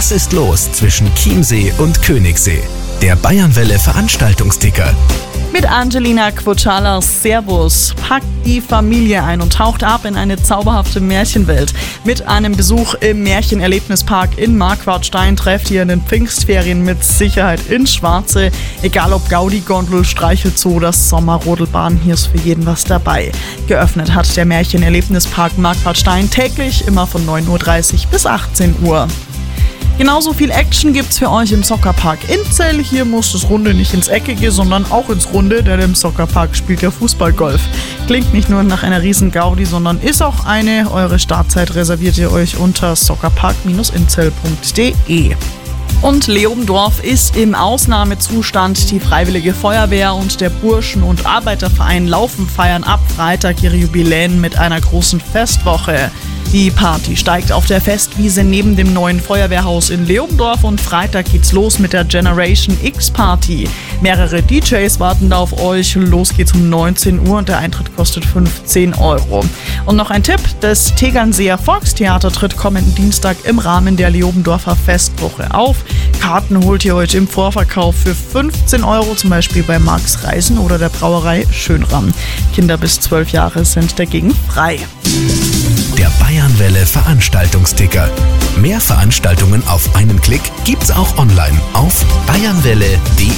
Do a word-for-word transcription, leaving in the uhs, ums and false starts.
Was ist los zwischen Chiemsee und Königssee? Der Bayernwelle Veranstaltungsticker. Mit Angelina Quochalas Servus packt die Familie ein und taucht ab in eine zauberhafte Märchenwelt. Mit einem Besuch im Märchenerlebnispark in Marquartstein trefft ihr in den Pfingstferien mit Sicherheit ins Schwarze. Egal ob Gaudi, Gondel, Streichelzoo oder Sommerrodelbahn, hier ist für jeden was dabei. Geöffnet hat der Märchenerlebnispark Marquartstein täglich immer von neun Uhr dreißig bis achtzehn Uhr. Genauso viel Action gibt's für euch im Soccerpark Inzell. Hier muss das Runde nicht ins Eckige, sondern auch ins Runde, denn im Soccerpark spielt ja Fußballgolf. Klingt nicht nur nach einer riesen Gaudi, sondern ist auch eine. Eure Startzeit reserviert ihr euch unter soccerpark Bindestrich inzell Punkt de. Und Leobendorf ist im Ausnahmezustand. Die Freiwillige Feuerwehr und der Burschen- und Arbeiterverein Laufen feiern ab Freitag ihre Jubiläen mit einer großen Festwoche. Die Party steigt auf der Festwiese neben dem neuen Feuerwehrhaus in Leobendorf und Freitag geht's los mit der Generation X Party. Mehrere D Js warten da auf euch. Los geht's um neunzehn Uhr und der Eintritt kostet fünfzehn Euro. Und noch ein Tipp, das Tegernseer Volkstheater tritt kommenden Dienstag im Rahmen der Leobendorfer Festwoche auf. Karten holt ihr euch im Vorverkauf für fünfzehn Euro, zum Beispiel bei Marx Reisen oder der Brauerei Schönram. Kinder bis zwölf Jahre sind dagegen frei. Der Bayernwelle Veranstaltungsticker. Mehr Veranstaltungen auf einen Klick gibt's auch online auf bayernwelle punkt de.